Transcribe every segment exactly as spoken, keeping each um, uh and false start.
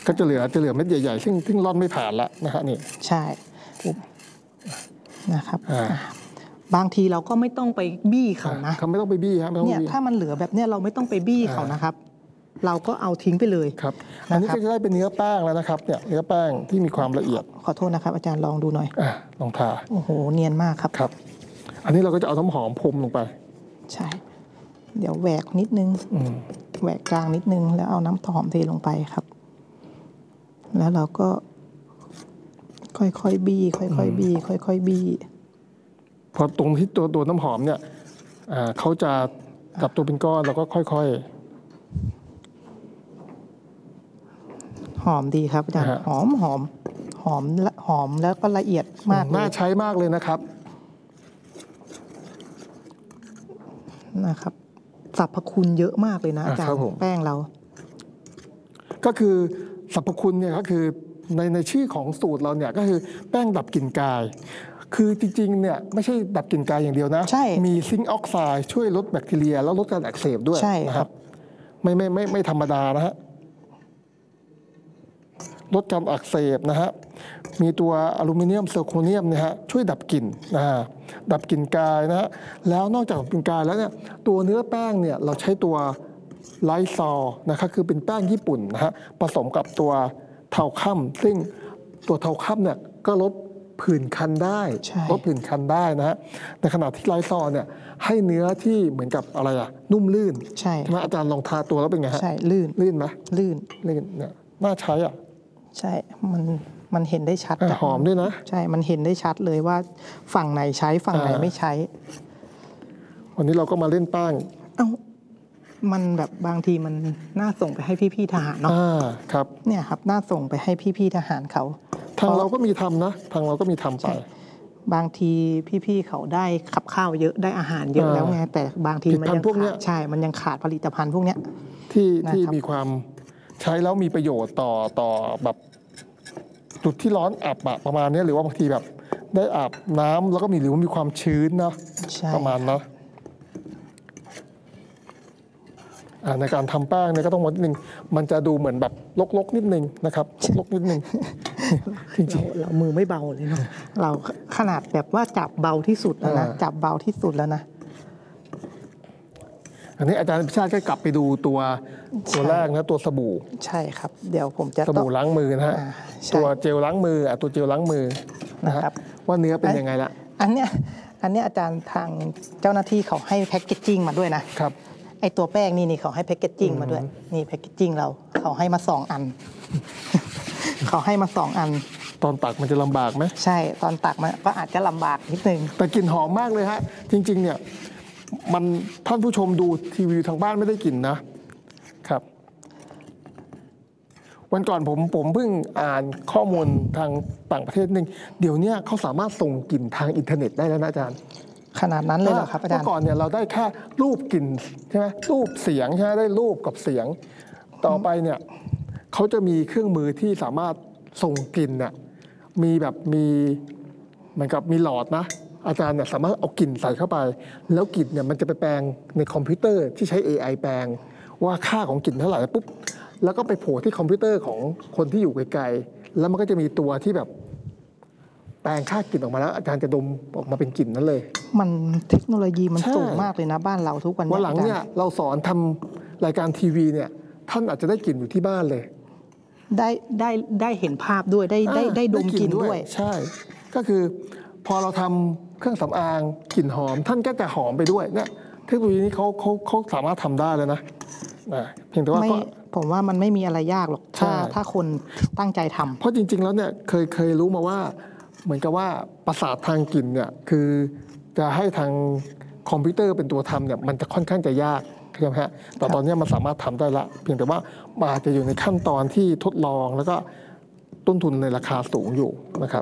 ก็จะเหลือจะเหลือเม็ดใหญ่ๆซึ่งซึ่งร่อนไม่ผ่านละนะฮะนี่ใช่นะครับบางทีเราก็ไม่ต้องไปบี้เขานะเขาไม่ต้องไปบี้ครับเนี่ยถ้ามันเหลือแบบเนี้ยเราไม่ต้องไปบี้เขานะครับเราก็เอาทิ้งไปเลยครับอันนี้ก็จะได้เป็นเนื้อแป้งแล้วนะครับเนี่ยเนื้อแป้งที่มีความละเอียดขอโทษนะครับอาจารย์ลองดูหน่อยอ่าลองทาโอ้โหเนียนมากครับครับอันนี้เราก็จะเอาน้ำหอมพรมลงไปใช่เดี๋ยวแหวกนิดนึงแหวกกลางนิดนึงแล้วเอาน้ำหอมเทลงไปครับแล้วเราก็ค่อยๆบี้ค่อยๆบี้ค่อยๆบี้พอตรงที่ตัวตัวน้ำหอมเนี่ยเขาจะจับตัวเป็นก้อนเราก็ค่อยๆหอมดีครับอาจารย์หอมหอมหอมหอมแล้วก็ละเอียดมากน่าใช้มากเลยนะครับนะครับสรรพคุณเยอะมากเลยนะอาจารย์แป้งเราก็คือสรรพคุณเนี่ยก็คือในในชื่อของสูตรเราเนี่ยก็คือแป้งดับกลิ่นกายคือจริงๆเนี่ยไม่ใช่ดับกลิ่นกายอย่างเดียวนะมีซิงค์ออกไซด์ช่วยลดแบคทีเรียแล้วลดการอักเสบด้วยนะครับไม่ไม่ไม่ไม่ธรรมดานะฮะลดการอักเสบนะฮะมีตัวอลูมิเนียมเซอร์โคเนียมนะฮะช่วยดับกลิ่นนะฮะดับกลิ่นกายนะฮะแล้วนอกจากดับกลิ่นกายแล้วเนี่ยตัวเนื้อแป้งเนี่ยเราใช้ตัวไลซอลนะครับคือเป็นแป้งญี่ปุ่นนะฮะผสมกับตัวเทาค่ำซึ่งตัวเทาค่ำเนี่ยก็ลดผื่นคันได้ลดผื่นคันได้นะฮะในขณะที่ไลซอลเนี่ยให้เนื้อที่เหมือนกับอะไรอะนุ่มลื่นใช่ไหมอาจารย์ลองทาตัวแล้วเป็นไงฮะใช่ลื่นลื่นไหมลื่นลื่นเนี่ยน่าใช้อ่ะใช่มันมันเห็นได้ชัดหอมด้วยนะใช่มันเห็นได้ชัดเลยว่าฝั่งไหนใช้ฝั่งไหนไม่ใช้วันนี้เราก็มาเล่นแป้งเอ้ามันแบบบางทีมันน่าส่งไปให้พี่ๆทหารเนาะครับเนี่ยครับน่าส่งไปให้พี่ๆทหารเขาทางเราก็มีทำนะทางเราก็มีทำไปบางทีพี่ๆเขาได้ขับข้าวเยอะได้อาหารเยอะแล้วไงแต่บางทีมันยังขาดใช่มันยังขาดผลิตภัณฑ์พวกเนี้ยที่ที่มีความใช้แล้วมีประโยชน์ต่อต่อแบบจุดที่ร้อนอับอะประมาณนี้หรือว่าบางทีแบบได้อาบน้ำแล้วก็มีหรือว่ามีความชื้นนะประมาณนะในการทำแป้งเนี่ยก็ต้องวัดนิดนึงมันจะดูเหมือนแบบลกๆนิดนึงนะครับลกนิดนึงจริงๆเรามือไม่เบาเลยเนาะเราขนาดแบบว่าจับเบาที่สุดแล้วนะจับเบาที่สุดแล้วนะอันนี้อาจารย์พิชาติก็กลับไปดูตัวตัวแรกนะตัวสบู่ใช่ครับเดี๋ยวผมจะสบู่ล้างมือนะฮะตัวเจลล้างมืออ่ะตัวเจลล้างมือนะครับว่าเนื้อเป็นยังไงละอันเนี้ยอันเนี้ยอาจารย์ทางเจ้าหน้าที่เขาให้แพ็กเกจจิ้งมาด้วยนะครับไอตัวแป้งนี่นี่เขาให้แพ็กเกจจิ้งมาด้วยนี่แพ็กเกจจิ้งเราเขาให้มาสองอันเขาให้มาสองอันตอนตักมันจะลำบากไหมใช่ตอนตักมันก็อาจจะลำบากนิดนึงแต่กลิ่นหอมมากเลยฮะจริงๆเนี่ยมันท่านผู้ชมดูทีวีทางบ้านไม่ได้กลิ่นนะครับวันก่อนผมผมเพิ่งอ่านข้อมูลทางต่างประเทศนึงเดี๋ยวนี้เขาสามารถส่งกลิ่นทางอินเทอร์เน็ตได้แล้วนะอาจารย์ขนาดนั้นเลยเหรอครับอาจารย์เมื่อก่อนเนี่ยเราได้แค่รูปกลิ่นใช่ไหมรูปเสียงใช่ไหมได้รูปกับเสียงต่อไปเนี่ยเขาจะมีเครื่องมือที่สามารถส่งกลิ่นเนี่ยมีแบบมีเหมือนกับมีหลอดนะอาจารย์เนี่ยสามารถเอากลิ่นใส่เข้าไปแล้วกลิ่นเนี่ยมันจะไปแปลงในคอมพิวเตอร์ที่ใช้ เอ ไอ แปลงว่าค่าของกลิ่นเท่าไหร่ปุ๊บแล้วก็ไปโผล่ที่คอมพิวเตอร์ของคนที่อยู่ไกลๆแล้วมันก็จะมีตัวที่แบบแปลงค่ากลิ่นออกมาแล้วอาจารย์จะดมออกมาเป็นกลิ่นนั้นเลยมันเทคโนโลยีมันสูงมากเลยนะบ้านเราทุกวันนี้วันหลังเนี่ยเราสอนทำรายการทีวีเนี่ยท่านอาจจะได้กลิ่นอยู่ที่บ้านเลยได้ได้ได้เห็นภาพด้วยได้ได้ได้ดมกลิ่นด้วยใช่ก็คือพอเราทำเครื่องสำอางกลิ่นหอมท่านก็จะหอมไปด้วยเนี่ยเทคโนโลยีนี้เขาเขาเขาสามารถทำได้เลยนะเพียงแต่ว่าผมว่ามันไม่มีอะไรยากหรอกถ้าถ้าคนตั้งใจทำเพราะจริงๆแล้วเนี่ยเคยเคยรู้มาว่าเหมือนกับว่าประสาททางกลิ่นเนี่ยคือจะให้ทางคอมพิวเตอร์เป็นตัวทำเนี่ยมันจะค่อนข้างจะยากใช่ไหมฮะแต่ตอนนี้มันสามารถทำได้ละเพียงแต่ว่ามันอาจจะอยู่ในขั้นตอนที่ทดลองแล้วก็ต้นทุนในราคาสูงอยู่นะครับ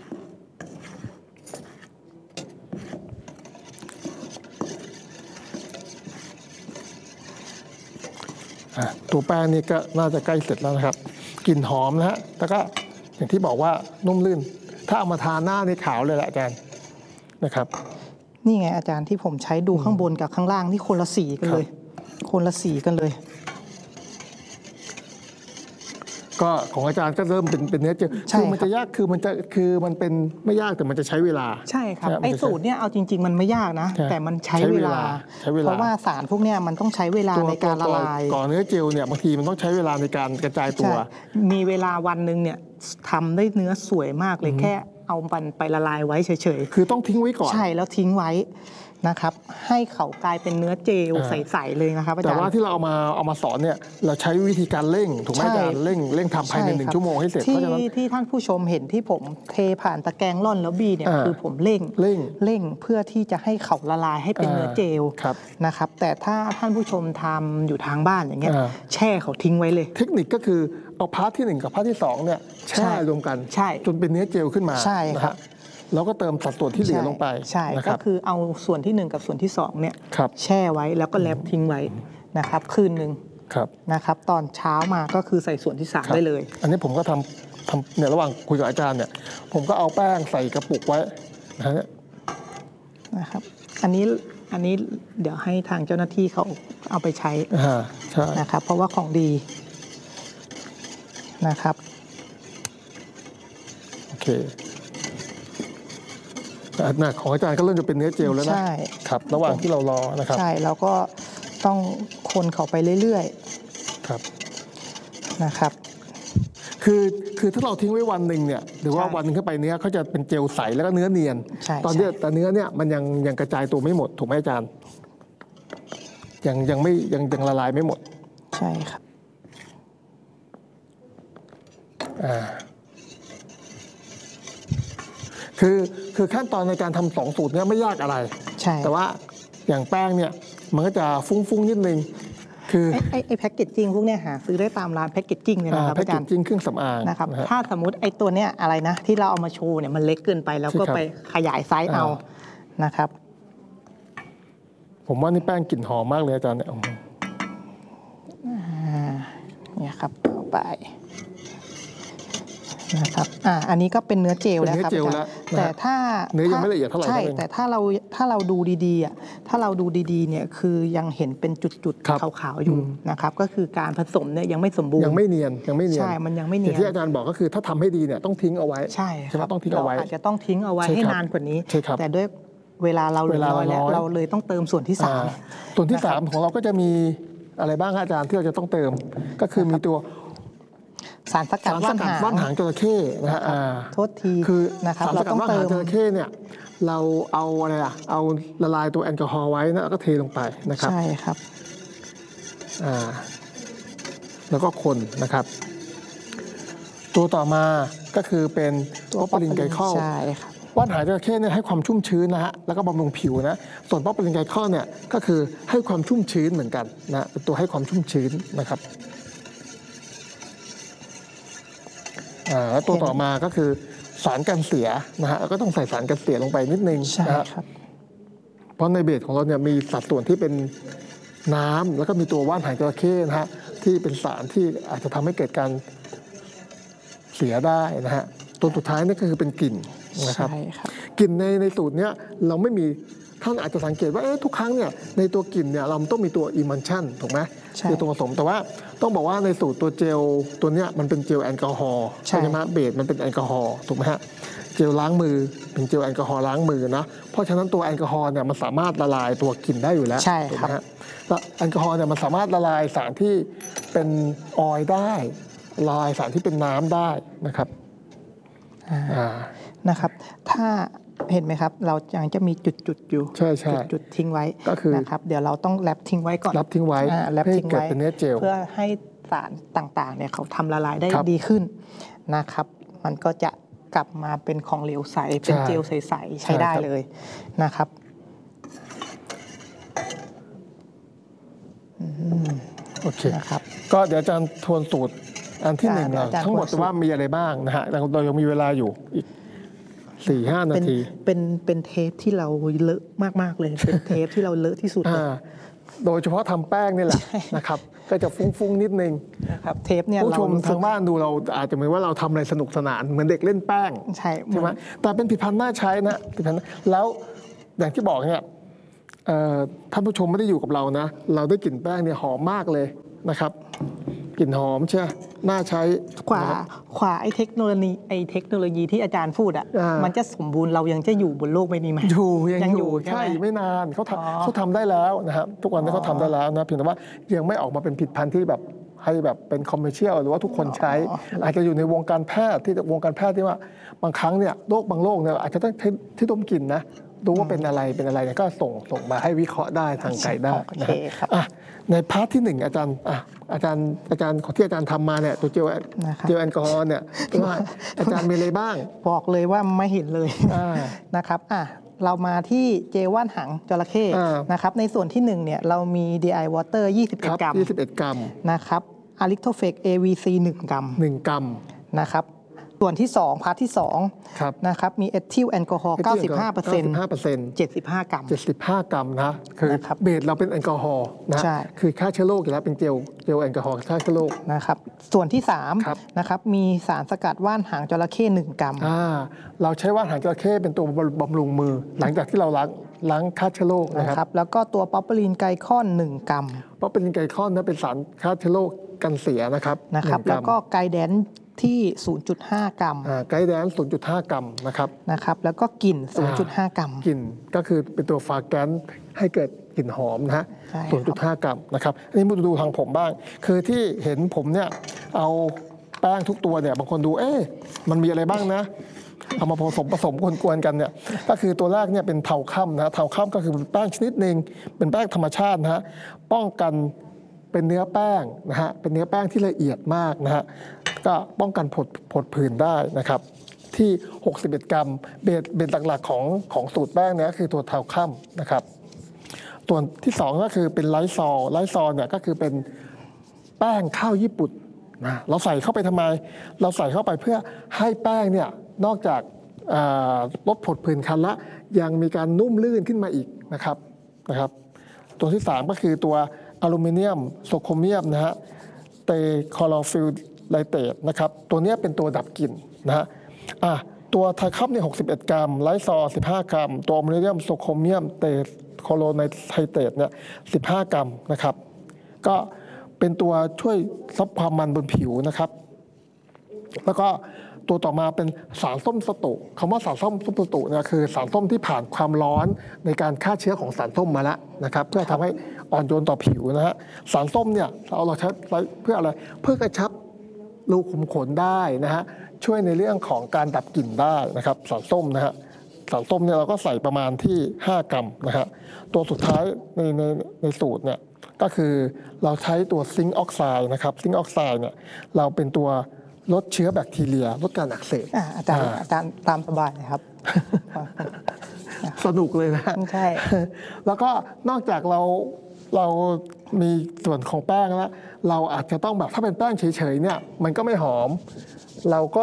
ตัวแป้งนี่ก็น่าจะใกล้เสร็จแล้วนะครับกลิ่นหอมนะฮะแล้วก็อย่างที่บอกว่านุ่มลื่นถ้าเอามาทาหน้าในขาวเลยแหละอาจารย์นะครับนี่ไงอาจารย์ที่ผมใช้ดูข้างบนกับข้างล่างนี่คนละสีกันเลยคนละสีกันเลยก็ของอาจารย์ก็เริ่มเป็นเป็นเนื้อเจลใช่คือมันจะยากคือมันจะคือมันเป็นไม่ยากแต่มันจะใช้เวลาใช่ครับใช่ไอ้มันจะสูตรเนี่ยเอาจริง ๆ มันไม่ยากนะใช่แต่มันใช้ใช้เวเวลาลาใช้เวลาเพราะว่าสารพวกเนี้ยมันต้องใช้เวลาตัวในการละลายก่อนเนื้อเจลเนี่ยบางทีมันต้องใช้เวลาในการกระจายตัวใช่มีเวลาวันหนึ่งเนี่ยทำได้เนื้อสวยมากเลยแค่เอามันไปละลายไว้เฉยคือต้องทิ้งไว้ก่อนๆใช่แล้วทิ้งไว้นะครับ ให้เขากลายเป็นเนื้อเจลอ่าใสๆเลยนะครับอาแต่จารย์ว่าที่เราเอามาเอามาสอนเนี่ยเราใช้วิธีการเร่งถูกไหมใช่อาจารย์เร่งเร่งทำภายในหนึ่งช่ครับชั่วโมงให้เสร็จเพที่ราะฉะนั้นที่ท่านผู้ชมเห็นที่ผมเทผ่านตะแกรงร่อนแล้วบีเนี่ยอ่าคือผมเร่งเร่งเร่งเพื่อที่จะให้เขาละลายให้เป็นอ่าเนื้อเจลครับนะครับ แต่ถ้าท่านผู้ชมทำอยู่ทางบ้านอย่างเงี้ยอ่าแช่เขาทิ้งไว้เลยเทคนิคก็คือเอาพาร์ทที่หนึ่งกับพาร์ทที่สองเนี่ยใช่แช่รวมกันใช่จนเป็นเนื้อเจลขึ้นมาใช่ครับนะฮะแล้วก็เติมสัดส่วนที่เหลือลงไปใช่นะคก็รับคือเอาส่วนที่หนึ่งกับส่วนที่สองเนี่ยครับแช่ไว้แล้วก็แลบทิ้งไว้นะครับคืนหนึ่งครับนะครับ ตอนเช้ามาก็คือใส่ส่วนที่สามครับได้เลยอันนี้ผมก็ทำทำเนี่ยระหว่างคุยกับอาจารย์เนี่ยผมก็เอาแป้งใส่กระปุกไว้นะฮะนะครับ อันนี้อันนี้เดี๋ยวให้ทางเจ้าหน้าที่เขาเอาไปใช้อ่าใช่นะครับ เพราะว่าของดีนะครับโอเคอ่ะหน้าของอาจารย์ก็เริ่มจะเป็นเนื้อเจลแล้วนะใช่ครับ ระหว่างที่เรารอนะครับใช่แล้วก็ต้องคนเขาไปเรื่อยครับๆนะครับคือคือถ้าเราทิ้งไว้วันหนึ่งเนี่ยหรือว่าใช่วันหนึงเข้าไปเนื้อเขาจะเป็นเจลใสแล้วก็เนื้อเนียนใช่ตอนเนี้ยใช่แต่เนื้อเนี่ยมันยังยังกระจายตัวไม่หมดถูกไหมอาจารย์ยังยังไม่ยังยังละลายไม่หมดใช่ครับอ่าคือคือขั้นตอนในการทำสองสูตรเนี่ยไม่ยากอะไรใช่แต่ว่าอย่างแป้งเนี่ยมันก็จะฟุ้งๆนิดนึงคือไอ้ไอ้ไอ้แพ็กเกจจิ้งพวกเนี้ยหาซื้อได้ตามร้านแพ็กเกจจิ้งเลยนะครับแพ็กอาเกจาจรย์จิ้งเครื่องสำอางนะครับนะฮะถ้าสมมติไอ้ตัวเนี้ยอะไรนะที่เราเอามาโชว์เนี่ยมันเล็กเกินไปแล้วก็ใช่ครับไปขยายไซส์เอาอ่นะครับผมว่านี่แป้งกลิ่นหอมมากเลยอาจารย์เนี่ยเนี่ยครับเอาไปนะครับอ่าอันนี้ก็เป็นเนื้อเจลเป็นแล้วเนื้อครับเจลอาแล้จาว รย์นะแต่ฮะถ้าเนื้อยังไม่ละเอียดเท่าไหร่ใช่เท่านั้นเองแต่ถ้าเราถ้าเราดูดีๆอ่ะถ้าเราดูดีๆเนี่ยคือยังเห็นเป็นจุดครับๆขาวๆอยู่นะครับ ก็คือการผสมเนี่ยยังไม่สมบูรณ์ยังไม่เนียนยังไม่เนียนใช่มันยังไม่อเนียย่าน งที่อาจารย์บอกก็คือถ้าทำให้ดีเนี่ยต้องทิ้งเอาไว้ใช่ใช่ไหมครับต้องทิ้งเอาไว้รอาจจะต้องทิ้งเอาไว้ใช่ให้ครับนานกว่านี้ใช่ครับแต่ด้วยเวลาเราเหลืเวอลาน้อยแล้วน้อยเราเลยต้องเติมส่วนที่สามอ่ส่วนที่สามของเราก็จะมีอะไรบ้างครับอาจารย์ที่เราจะต้องเติม ก็คือมีตัวสารสกัดสารสว่านกัดหางว่านหางจระเข้นะฮะอ่าโทษทีคือนะครับสารสเรากัดต้องว่านเติหางมจระเข้เนี่ยเราเอาอะไรอ่ะเอาละลายตัวแอลกอฮอล์ไว้นะแล้วก็เทลงไปนะครับใช่ครับอ่าแล้วก็คนนะครับ ตัวต่อมาก็คือเป็นตัวปรินไกลคอลใช่ครับว่านหางจระเข้เนี่ยให้ความชุ่มชื้นนะฮะแล้วก็บำรุงผิวนะส่วนป๊อปปรินไกลคอลเนี่ยก็คือให้ความชุ่มชื้นเหมือนกันนะเป็นตัวให้ความชุ่มชื้นนะครับอ่าแล้วตัวต่อมาก็คือสารกันเสียนะฮะแล้วก็ต้องใส่สารกันเสียลงไปนิดนึงใช่นะฮะครับเพราะในเบสของเราเนี่ยมีสัดส่วนที่เป็นน้ำแล้วก็มีตัวว่านหางจระเข้นะฮะที่เป็นสารที่อาจจะทำให้เกิดการเสียได้นะฮะตัวสุดท้ายนี่ก็คือเป็นกลิ่นนะครับใช่ครับกลิ่นในในสูตรเนี้ยเราไม่มีท่านอาจจะสังเกตว่าเอ๊ะทุกครั้งเนี่ยในตัวกลิ่นเนี่ยเราต้องมีตัวอิมันชันถูกไหมใช่คือตัวผสมแต่ว่าต้องบอกว่าในสูตรตัวเจลตัวเนี้ยมันเป็นเจลแอลกอฮอล์ใช่ใช่ไหมเบสมันเป็นแอลกอฮอล์ถูกไหมฮะเจลล้างมือเป็นเจลแอลกอฮอล์ล้างมือนะเพราะฉะนั้นตัวแอลกอฮอล์เนี่ยมันสามารถละลายตัวกลิ่นได้อยู่แล้วใช่ถูกครัไหมบฮะแล้วแอลกอฮอล์เนี่ยมันสามารถละลายสารที่เป็นออยล์ได้ละลายสารที่เป็นน้ำได้นะครับอ่านะครับ ถ้าเห็นไหมครับ เรายังจะมีจุดๆอยู่ใช่ใช่จุดๆทิ้งไว้ก็คือนะครับ เดี๋ยวเราต้องแรปทิ้งไว้ก่อนรับทิ้งไว้อ่าแรปให้ทิ้งเกิดไว้เป็นเนื้อเจลเพื่อให้สารต่างๆเนี่ยเขาทำละลายได้ครับดีขึ้นนะครับ มันก็จะกลับมาเป็นของเหลวใสเป็นใช่เจลใสๆใช้ได้ใช่ครับเลยนะครับโอเคนะครับก็เดี๋ยวอาจารย์ทวนสูตรอันที่หนึ่งอ่านะเดี๋ยวอาจารย์ทั้งหมดทวนสูตรว่ามีอะไรบ้างนะฮะเราเรายังมีเวลาอยู่อีกสี่ห้านาเป็นทีเป็นเป็นเทปที่เราเลอะมากๆเลย เป็นเทปที่เราเลอะที่สุดเลยอ่าโดยเฉพาะทำแป้งนี่แหละนะครับ ก็จะฟุ้งๆนิดนึงนะครับ เทปเนี่ยผู้เราชมรู้สึทาก งบ้านดูเราอาจจะเหมือนว่าเราทำอะไรสนุกสนานเหมือนเด็กเล่นแป้งใช่ใช่ไหมแต่เป็นผลิตภัณฑ์น่าใช้นะผลิตภัณฑ์แล้วอย่างที่บอกเนี่ยเอ่อท่านผู้ชมไม่ได้อยู่กับเรานะ เราได้กลิ่นแป้งเนี่ยหอมมากเลยนะครับกลิ่นหอมใช่น่าใช้ขวาขวาไอ้เทคโนโลยีไอ้เทคโนโลยีที่อาจารย์พูดอ่ะอ่ามัมันจะสมบูรณ์เรายังจะอยู่บนโลกใบนี้ไหมอยู่ยังยังออยู่ยู่ใช่ไหมใช่ไม่นานเขาอ๋อทำเขาทำได้แล้วนะครับทุกวันนี้อ๋อเขาทำได้แล้วนะเพียงแต่ว่ายังไม่ออกมาเป็นผลิตภัณฑ์ที่แบบให้แบบเป็นคอมเมอร์เชียลหรือว่าทุกคนใช้ อาจจะอยู่ในวงการแพทย์ที่วงการแพทย์ที่ว่าบางครั้งเนี่ยโรคบางโรคเนี่ยอาจจะต้องที่ดมกลิ่นนะดูว่าเป็นอะไรเป็นอะไรเนี่ยก็ส่งส่งมาให้วิเคราะห์ได้ทางไกลได้โอนะเคครับอ่ะในพาร์ทที่หนึ่งอาจารย์อ่ะอาจารย์อาจารย์ที่อาจารย์ทำมาเนี่ยตัวเจลนะครับเจลแอลกอฮอล์เนี่ยว่าอาจารย์มีอะไรบ้างบอกเลยว่าไม่เห็นเลยอ่านะครับอ่ะเรามาที่เจลว่านหางจระเข้อ่านะครับในส่วนที่หนึ่งเนี่ยเรามี ดี ไอ Water ยี่สิบคเอ็ดรับกรัมยี่สิบเอ็ดกรัมนะครับ a r i t o f e c เอ วี ซี หนึ่งกรัมหนึ่งกรัมนะครับส่วนที่สองพาร์ทที่สองครับนะครับมีเอทิลแอลกอฮอล์ เก้าสิบห้าเปอร์เซ็นต์เก้าสิบห้าเปอร์เซ็นต์เจ็ดสิบห้ากรัมเจ็ดสิบห้ากรัมนะคือนะครับเบสเราเป็นแอลกอฮอล์นะใช่คือฆ่าเชื้อโรคอยู่แล้วเป็นเจลเจลแอลกอฮอล์ฆ่าเชื้อโรคนะครับส่วนที่สามครับนะครับมีสารสกัดว่านหางจระเข้หนึ่งกรัมอ่าเราใช้ว่านหางจระเข้เป็นตัวบำรุงมือ หลังจากที่เราล้างล้างฆ่าเชื้อโรคนะนะคครัรับบแล้วก็ตัวป๊อปเปอรีนไกลคอนหนึ่งกรัมเพราะเป็นไกลคอนนะเป็นสารฆ่าเชื้อโรคกันเสียนะครับนะครับหงแล้วก็ไกแดนที่ ศูนย์จุดห้า กรัมอ่าไกด์แดนศูนย์จุดห้ากรัมนะครับนะครับแล้วก็กลิ่น ศูนย์จุดห้า กรัมกลิ่นก็คือเป็นตัวฟาแกนให้เกิดกลิ่นหอมนะฮะใช่ครับศูนย์จุดห้ากรัมนะครับอันนี้มาดูทางผมบ้าง คือที่เห็นผมเนี่ยเอาแป้งทุกตัวเนี่ยบางคนดูเอ๊ะมันมีอะไรบ้างนะเอามาผสมผสมกวนๆกันเนี่ยก็คือตัวแรกเนี่ยเป็นเทาค่ำนะเทาค่ำก็คือเป็นแป้งชนิดหนึ่งเป็นแป้งธรรมชาตินะฮะป้องกันเป็นเนื้อแป้งนะฮะเป็นเนื้อแป้งที่ละเอียดมากนะฮะก็ป้องกันผดผดผื่นได้นะครับ ที่ หกสิบเอ็ด กรัม เบสเบสหลักๆของของสูตรแป้งเนี่ยก็คือตัวเทาค่ำนะครับตัวที่สองก็คือเป็นไลซอลไลซอลเนี่ยก็คือเป็นแป้งข้าวญี่ปุ่นนะเราใส่เข้าไปทำไม เราใส่เข้าไปเพื่อให้แป้งเนี่ยนอกจากอ่าลดผดผื่นคันละยังมีการนุ่มลื่นขึ้นมาอีกนะครับนะครับ ตัวที่สามก็คือตัวอลูมิเนียมโซโครเมียมนะฮะเตคลอโรฟิลไลเตตนะครับตัวเนี้ยเป็นตัวดับกลิ่นนะฮะอ่ะตัวไทคัพเนี่ยหกสิบเอ็ดกรัมไลซอสิบห้ากรัมตัวอลูมิเนียมโซโครเมียมเตคลอโรไนไทเตตเนี่ยสิบห้ากรัมนะครับก็เป็นตัวช่วยซับความมันบนผิวนะครับ แล้วก็ตัวต่อมาเป็นสารส้มสตุคำว่าสารส้มสตุเนี่ยคือสารส้มที่ผ่านความร้อนในการฆ่าเชื้อของสารส้มมาแล้วนะครับเพื่อทำให้อ่อนโยนต่อผิวนะฮะสารส้มเนี่ยเราเราใช้เพื่ออะไรเพื่อกระชับรูขุมขนได้นะฮะช่วยในเรื่องของการดับกลิ่นได้นะครับสารส้มนะฮะสารส้มเนี่ยเราก็ใส่ประมาณที่ห้ากรัมนะฮะตัวสุดท้ายในในในสูตรเนี่ยก็คือเราใช้ตัวซิงค์ออกไซด์นะครับซิงค์ออกไซด์เนี่ยเราเป็นตัวลดเชื้อแบคทีเรียลดการอักเสบอ่ะอาจารย์อาจารย์ตามสบายเลยครับสนุกเลยนะใช่แล้วก็นอกจากเราเรามีส่วนของแป้งแล้วเราอาจจะต้องแบบถ้าเป็นแป้งเฉยๆเนี่ยมันก็ไม่หอม เราก็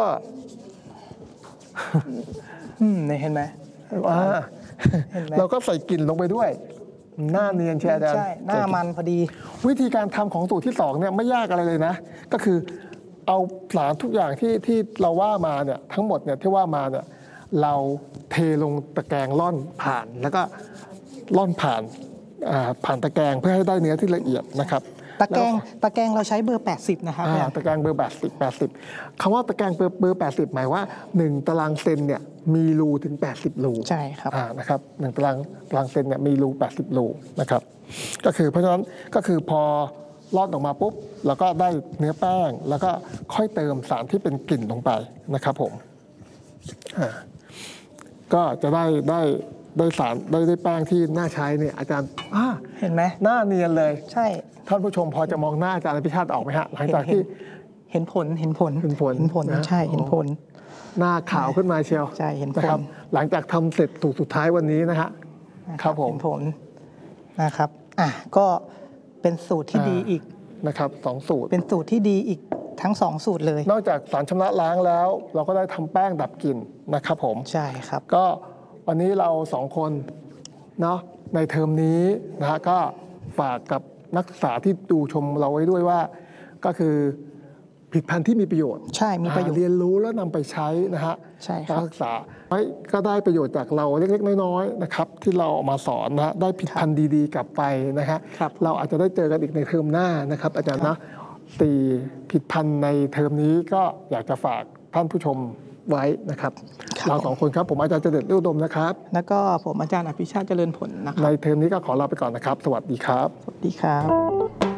อืมเนี่ยเห็นไหมอ่าเห็นไหมเราก็ใส่กลิ่นลงไปด้วย หน้าเนียนเชียร์อาจารย์ใช่หน้ามันพอดีวิธีการทำของสูตรที่สองเนี่ยไม่ยากอะไรเลยนะ ก็คือเอาสารทุกอย่างที่ที่เราว่ามาเนี่ยทั้งหมดเนี่ยที่ว่ามาเนี่ยเราเทลงตะแกรงล่อนผ่านแล้วก็ล่อนผ่านอ่าผ่านตะแกรงเพื่อให้ได้เนื้อที่ละเอียดนะครับตะแกรงตะแกรงเราใช้เบอร์ แปดสิบ นะครับอ่าเนี่ยตะแกรงเบอร์แปดสิบ แปดสิบคำว่าตะแกรงเบอร์เบอร์แปดสิบหมายว่าหนึ่งตารางเซนเนี่ยมีรูถึงแปดสิบรูใช่ครับอ่านะครับหนึ่งตารางตารางเซนเนี่ยมีรูแปดสิบรูนะครับก็คือเพราะฉะนั้นก็คือพอลอดออกมาปุ๊บแล้วก็ได้เนื้อแป้งแล้วก็ค่อยเติมสารที่เป็นกลิ่นลงไปนะครับผมอ่าก็จะได้ได้ได้สารได้ได้แป้งที่น่าใช้เนี่ยอาจารย์อ่าเห็นไหมหน้าเนียนเลยใช่ท่านผู้ชมพอจะมองหน้าอาจารย์อภิชาติออกไหมฮะหลังจากที่เห็นผลเห็นผลเห็นผลเห็นผลนะใช่เห็นผลหน้าขาวขึ้นมาเชียวใช่เห็นผลนะครับ หลังจากทำเสร็จถูกสุดท้ายวันนี้นะฮะครับผมเห็นผลนะครับอ่ะก็เป็นสูตรที่ดีอีกนะครับสองสูตรเป็นสูตรที่ดีอีกทั้งสองสูตรเลยนอกจากสารชำระล้างแล้ว เราก็ได้ทำแป้งดับกลิ่นนะครับผมใช่ครับก็วันนี้เราสองคนเนาะในเทอมนี้นะฮะก็ฝากกับนักศึกษาที่ดูชมเราไว้ด้วยว่า ก็คือผลิตภัณฑ์ที่มีประโยชน์ใช่มีประโยชน์อ่าเรียนรู้แล้วนำไปใช้นะฮะใช่ครับนักศึกษาไว้ก็ได้ประโยชน์จากเราเล็กๆน้อยๆนะครับที่เราเอามาสอนนะฮะได้ผลิตภัณฑ์ดีๆกลับไปนะฮะครับเราอาจจะได้เจอกันอีกในเทอมหน้านะครับ อาจารย์นะตีผิดพันธุ์ในเทอมนี้ก็อยากจะฝากท่านผู้ชมไว้นะครับครับเราสองคนครับผมอาจารย์เจริญฤอุดมนะครับแล้วก็ผมอาจารย์อภิชาติเจริญผลนะคในรับเทอมนี้ก็ขอลาไปก่อนนะครับ สวัสดีครับสวัสดีครับ